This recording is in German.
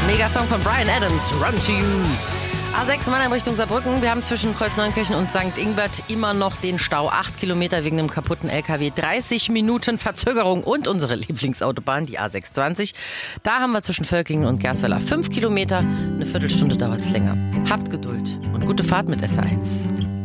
Megasong von Bryan Adams, Run to You. A6 Mannheim Richtung Saarbrücken. Wir haben zwischen Kreuz-Neunkirchen und St. Ingbert immer noch den Stau. 8 Kilometer wegen einem kaputten LKW. 30 Minuten Verzögerung und unsere Lieblingsautobahn, die A620. Da haben wir zwischen Völklingen und Gersweiler 5 Kilometer. Eine Viertelstunde dauert es länger. Habt Geduld und gute Fahrt mit SR1.